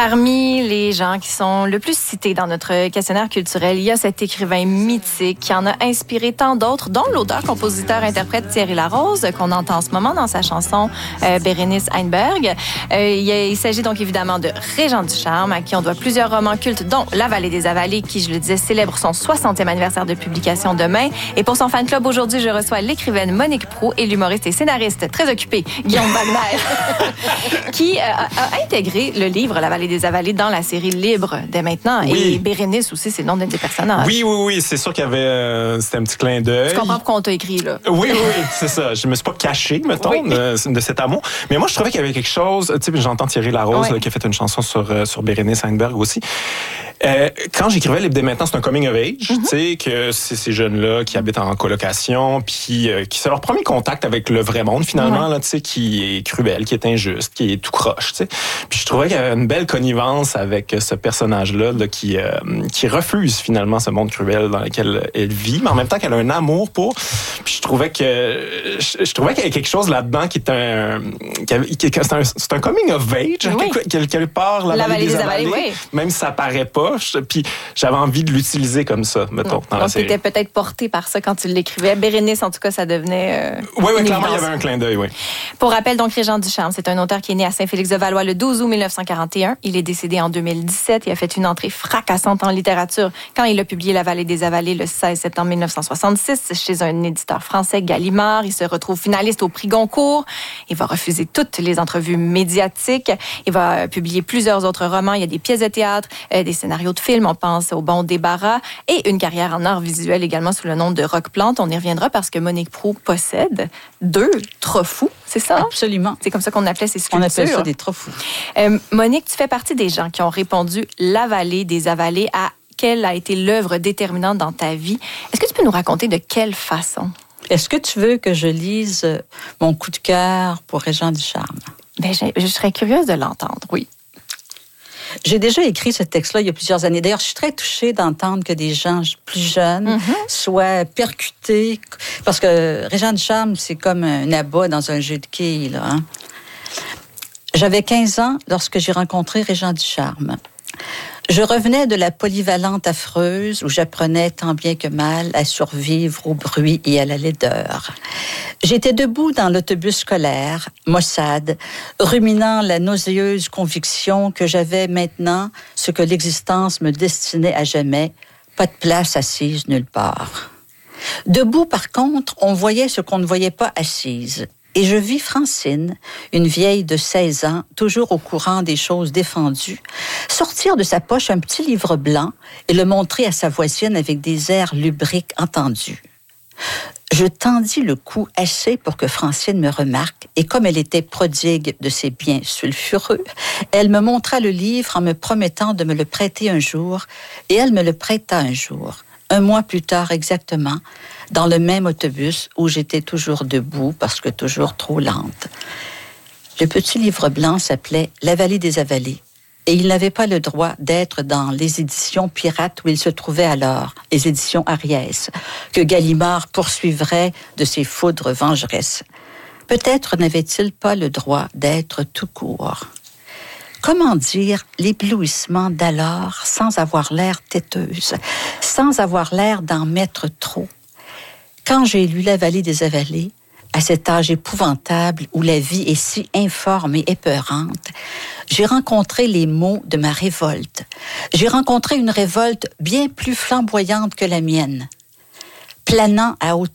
Parmi les gens qui sont le plus cités dans notre questionnaire culturel, il y a cet écrivain mythique qui en a inspiré tant d'autres, dont l'auteur, compositeur, interprète Thierry Larose, qu'on entend en ce moment dans sa chanson Bérénice Heinberg. Il s'agit donc évidemment de Régent Ducharme, à qui on doit plusieurs romans cultes, dont La Vallée des Avalées, qui, je le disais, célèbre son 60e anniversaire de publication demain. Et pour son fan club, aujourd'hui, je reçois l'écrivaine Monique Proulx et l'humoriste et scénariste très occupé Guillaume Wagner, qui a intégré le livre La Vallée des Avalées dans la série Libre dès maintenant. Oui. Et Bérénice aussi, c'est le nom d'un des personnages. Oui. C'est sûr qu'il y avait... c'était un petit clin d'œil. Tu comprends pourquoi on t'a écrit, là. Oui, c'est ça. Je me suis pas caché, mettons, de cet amour. Mais moi, je trouvais qu'il y avait quelque chose... Tu sais, j'entends Thierry Larose là, qui a fait une chanson sur Bérénice Heinberg aussi. Quand j'écrivais Libre dès maintenant, c'est un coming of age. Tu sais, que c'est ces jeunes-là qui habitent en colocation, puis qui c'est leur premier contact avec le vrai monde, finalement, là, tu sais, qui est cruel, qui est injuste, qui est tout croche, tu sais. Puis je trouvais qu'il y avait une belle connivence avec ce personnage-là là, qui refuse finalement ce monde cruel dans lequel elle vit, mais en même temps qu'elle a un amour pour. Puis je trouvais qu'il y avait quelque chose là-dedans qui est c'est un coming of age, quelque part, La Vallée des Avalées, même si ça paraît pas. Puis j'avais envie de l'utiliser comme ça, mettons, dans la série. Donc, t'étais peut-être porté par ça quand tu l'écrivais. Bérénice, en tout cas, ça devenait Oui, clairement, il y avait un clin d'œil, oui. Pour rappel, donc, Régent Ducharme, c'est un auteur qui est né à Saint-Félix-de-Valois le 12 août 1941. Il est décédé en 2017. Il a fait une entrée fracassante en littérature quand il a publié La Vallée des Avalées le 16 septembre 1966 chez un éditeur français, Gallimard. Il se retrouve finaliste au prix Goncourt. Il va refuser toutes les entrevues médiatiques. Il va publier plusieurs autres romans. Il y a des pièces de théâtre, des scénarios de films, on pense au Bon débarras, et une carrière en art visuel également sous le nom de Rock Plante. On y reviendra parce que Monique Proulx possède 2 trophées, c'est ça? Absolument. C'est comme ça qu'on appelait ces sculptures. On appelle ça des trophées. Monique, tu fais partie des gens qui ont répondu La Vallée des Avalées à quelle a été l'œuvre déterminante dans ta vie. Est-ce que tu peux nous raconter de quelle façon? Est-ce que tu veux que je lise mon coup de cœur pour Régent Ducharme? Ben, je serais curieuse de l'entendre, oui. J'ai déjà écrit ce texte-là il y a plusieurs années. D'ailleurs, je suis très touchée d'entendre que des gens plus jeunes soient percutés. Parce que Régent Ducharme, c'est comme un abat dans un jeu de quilles, là, hein? J'avais 15 ans lorsque j'ai rencontré Régent Ducharme. Je revenais de la polyvalente affreuse où j'apprenais tant bien que mal à survivre au bruit et à la laideur. J'étais debout dans l'autobus scolaire, maussade, ruminant la nauséeuse conviction que j'avais maintenant ce que l'existence me destinait à jamais, pas de place assise nulle part. Debout, par contre, on voyait ce qu'on ne voyait pas assise. Et je vis Francine, une vieille de 16 ans, toujours au courant des choses défendues, sortir de sa poche un petit livre blanc et le montrer à sa voisine avec des airs lubriques entendus. Je tendis le cou assez pour que Francine me remarque, et comme elle était prodigue de ses biens sulfureux, elle me montra le livre en me promettant de me le prêter un jour, et elle me le prêta un jour. 1 mois plus tard exactement, dans le même autobus où j'étais toujours debout parce que toujours trop lente. Le petit livre blanc s'appelait La Vallée des Avalées et il n'avait pas le droit d'être dans les éditions pirates où il se trouvait alors, les éditions Ariès, que Gallimard poursuivrait de ses foudres vengeresses. Peut-être n'avait-il pas le droit d'être tout court. Comment dire l'éblouissement d'alors sans avoir l'air têteuse, sans avoir l'air d'en mettre trop? Quand j'ai lu La Vallée des Avalées, à cet âge épouvantable où la vie est si informe et épeurante, j'ai rencontré les mots de ma révolte. J'ai rencontré une révolte bien plus flamboyante que la mienne. Planant à hauteur